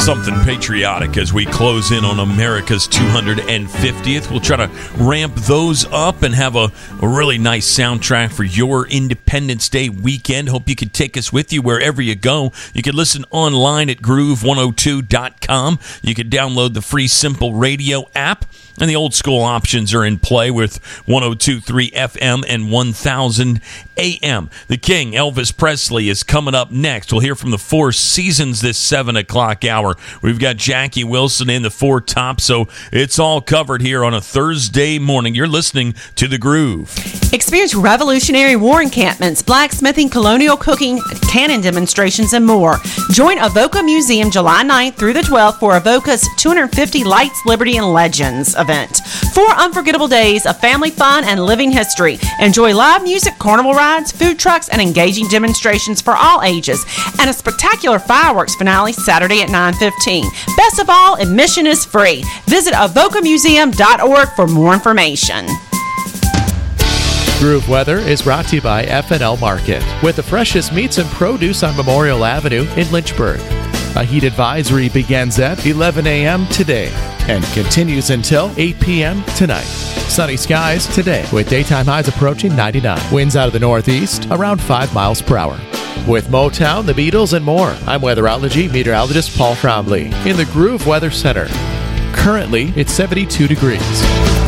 something patriotic as we close in on America's 250th. We'll try to ramp those up and have a really nice soundtrack for your Independence Day weekend. Hope you can take us with you wherever you go. You can listen online at groove102.com. You can download the free Simple Radio app. And the old school options are in play with 102.3 FM and 1000 AM. The King, Elvis Presley, is coming up next. We'll hear from the Four Seasons this 7 o'clock hour. We've got Jackie Wilson in the Four Tops, so it's all covered here on a Thursday morning. You're listening to The Groove. Experience Revolutionary War encampments, blacksmithing, colonial cooking, cannon demonstrations, and more. Join Avoca Museum July 9th through the 12th for Avoca's 250 Lights, Liberty, and Legends event. 4 unforgettable days of family fun and living history. Enjoy live music, carnival rides, food trucks, and engaging demonstrations for all ages. And a spectacular fireworks finale Saturday at 9:15. Best of all, admission is free. Visit avocamuseum.org for more information. Groove Weather is brought to you by F&L Market, with the freshest meats and produce on Memorial Avenue in Lynchburg. A heat advisory begins at 11 a.m. today and continues until 8 p.m. tonight. Sunny skies today with daytime highs approaching 99. Winds out of the northeast around 5 miles per hour. With Motown, the Beatles, and more, I'm weatherology meteorologist Paul Fromley in the Groove Weather Center. Currently, it's 72 degrees.